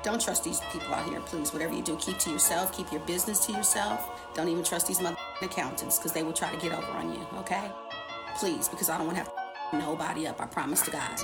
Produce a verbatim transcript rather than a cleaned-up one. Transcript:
Don't trust these people out here, please. Whatever you do, keep to yourself. Keep your business to yourself. Don't even trust these mother accountants because they will try to get over on you, okay? Please, because I don't want to have to nobody up. I promise to God.